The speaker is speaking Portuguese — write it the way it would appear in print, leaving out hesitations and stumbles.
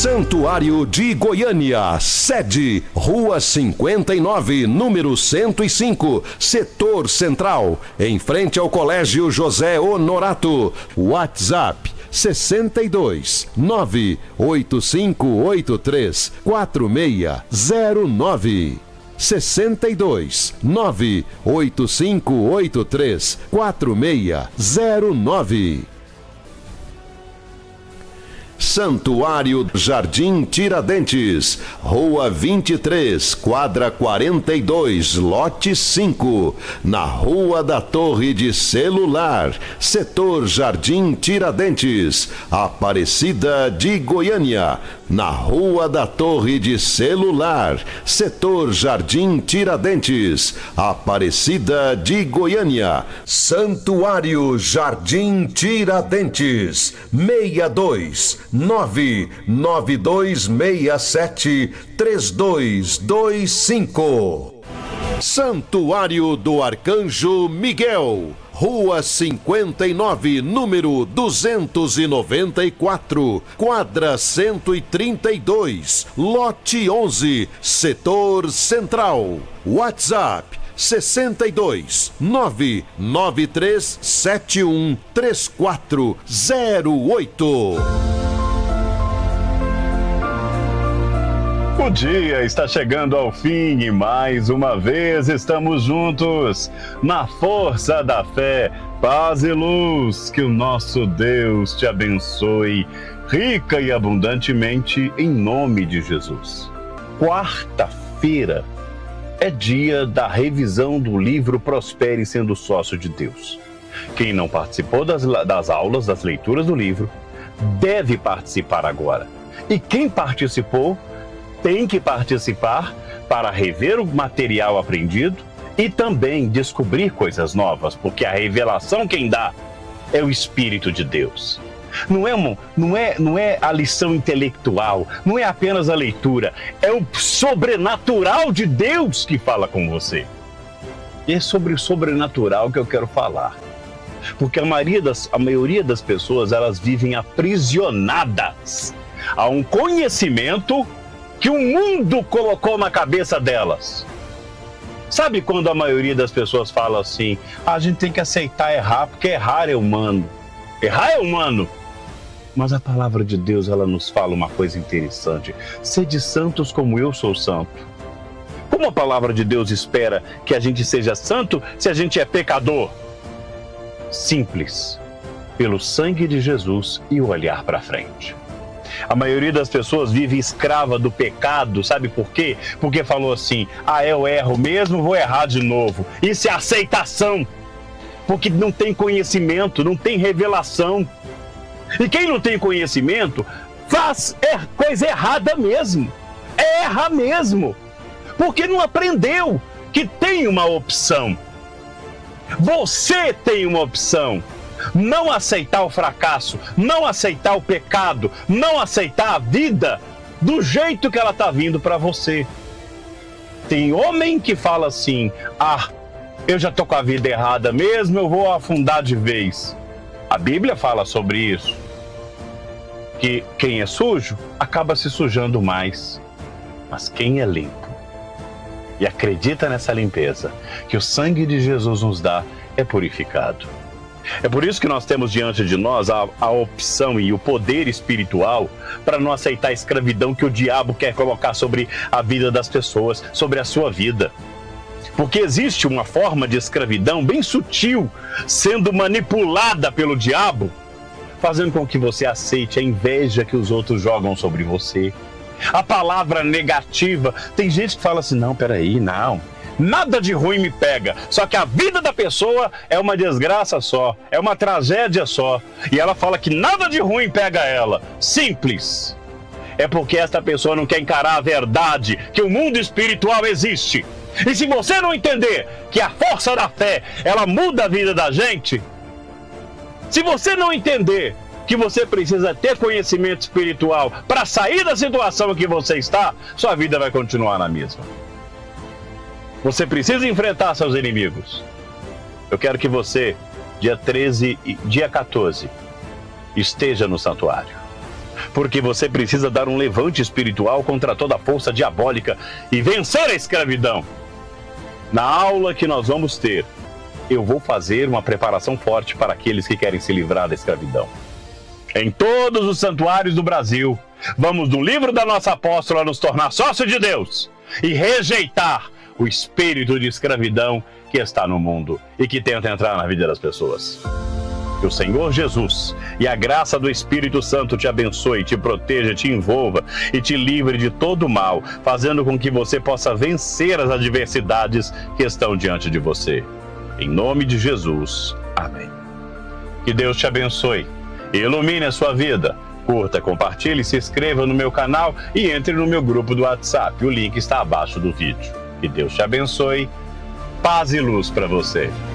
Santuário de Goiânia, sede, Rua 59, número 105, Setor Central, em frente ao Colégio José Honorato. WhatsApp 62 98583 4609. 62 98583 4609. Santuário Jardim Tiradentes, Rua 23, quadra 42, lote 5, na Rua da Torre de Celular, Setor Jardim Tiradentes, Aparecida de Goiânia, na Rua da Torre de Celular, Setor Jardim Tiradentes, Aparecida de Goiânia. Santuário Jardim Tiradentes, 62 99267 3225. Santuário do Arcanjo Miguel, Rua 59, número 294, quadra 132, lote 11, Setor Central. WhatsApp 62 99371 3408. O dia está chegando ao fim e mais uma vez estamos juntos na força da fé, paz e luz. Que o nosso Deus te abençoe rica e abundantemente em nome de Jesus. Quarta-feira é dia da revisão do livro Prospere Sendo Sócio de Deus. Quem não participou das aulas, das leituras do livro, deve participar agora. E quem participou tem que participar para rever o material aprendido e também descobrir coisas novas, porque a revelação quem dá é o Espírito de Deus. Não é a lição intelectual, não é apenas a leitura, é o sobrenatural de Deus que fala com você. E é sobre o sobrenatural que eu quero falar. Porque a maioria das pessoas, elas vivem aprisionadas a um conhecimento que o mundo colocou na cabeça delas. Sabe quando a maioria das pessoas fala assim, a gente tem que aceitar errar, porque errar é humano. Errar é humano. Mas a palavra de Deus, ela nos fala uma coisa interessante. Sede santos como eu sou santo. Como a palavra de Deus espera que a gente seja santo se a gente é pecador? Simples. Pelo sangue de Jesus e o olhar para frente. A maioria das pessoas vive escrava do pecado, sabe por quê? Porque falou assim, eu erro mesmo, vou errar de novo. Isso é aceitação, porque não tem conhecimento, não tem revelação. E quem não tem conhecimento faz coisa errada mesmo, erra mesmo, porque não aprendeu que tem uma opção. Você tem uma opção. Não aceitar o fracasso, não aceitar o pecado, não aceitar a vida do jeito que ela está vindo para você. Tem homem que fala assim, eu já estou com a vida errada mesmo, eu vou afundar de vez. A Bíblia fala sobre isso, que quem é sujo acaba se sujando mais, mas quem é limpo e acredita nessa limpeza que o sangue de Jesus nos dá, é purificado. É por isso que nós temos diante de nós a opção e o poder espiritual para não aceitar a escravidão que o diabo quer colocar sobre a vida das pessoas, sobre a sua vida. Porque existe uma forma de escravidão bem sutil, sendo manipulada pelo diabo, fazendo com que você aceite a inveja que os outros jogam sobre você. A palavra negativa, tem gente que fala assim, não, nada de ruim me pega, só que a vida da pessoa é uma desgraça só, é uma tragédia só, e ela fala que nada de ruim pega ela. Simples. É porque esta pessoa não quer encarar a verdade, que o mundo espiritual existe. E se você não entender que a força da fé, ela muda a vida da gente, se você não entender que você precisa ter conhecimento espiritual para sair da situação que você está, sua vida vai continuar na mesma. Você precisa enfrentar seus inimigos. Eu quero que você, dia 13 e dia 14, esteja no santuário. porque você precisa dar um levante espiritual contra toda a força diabólica e vencer a escravidão. Na aula que nós vamos ter, eu vou fazer uma preparação forte para aqueles que querem se livrar da escravidão. Em todos os santuários do Brasil, vamos no livro da nossa apóstola nos tornar sócio de Deus e rejeitar o espírito de escravidão que está no mundo e que tenta entrar na vida das pessoas. Que o Senhor Jesus e a graça do Espírito Santo te abençoe, te proteja, te envolva e te livre de todo mal, fazendo com que você possa vencer as adversidades que estão diante de você. Em nome de Jesus. Amém. Que Deus te abençoe e ilumine a sua vida. Curta, compartilhe, se inscreva no meu canal e entre no meu grupo do WhatsApp. O link está abaixo do vídeo. Que Deus te abençoe. Paz e luz para você.